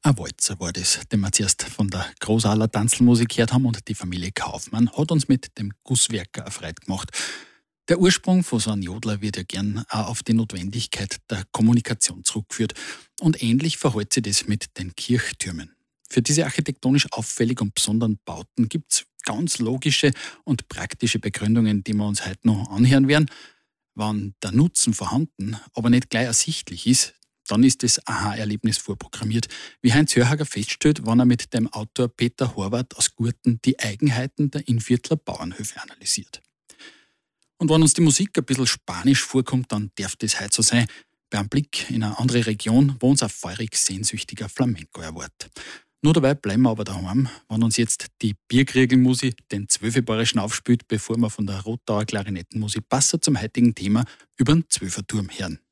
Ein Walzer war das, den wir zuerst von der Großaler Tanzmusik gehört haben, und die Familie Kaufmann hat uns mit dem Gusswerker erfreut gemacht. Der Ursprung von so einem Jodler wird ja gern auch auf die Notwendigkeit der Kommunikation zurückgeführt. Und ähnlich verhält sich das mit den Kirchtürmen. Für diese architektonisch auffällig und besonderen Bauten gibt es ganz logische und praktische Begründungen, die wir uns heute noch anhören werden. Wenn der Nutzen vorhanden, aber nicht gleich ersichtlich ist, dann ist das Aha-Erlebnis vorprogrammiert. Wie Heinz Hörhager feststellt, wenn er mit dem Autor Peter Horvath aus Gurten die Eigenheiten der Innviertler Bauernhöfe analysiert. Und wenn uns die Musik ein bisschen spanisch vorkommt, dann darf das heute so sein. Bei einem Blick in eine andere Region, wo uns ein feurig sehnsüchtiger Flamenco erwartet. Nur dabei bleiben wir aber daheim, wenn uns jetzt die Bierkriegelmusik den Zwölfebayerischen aufspielt, bevor wir von der Rottauer Klarinettenmusik passend zum heutigen Thema über den Zwölferturm hören.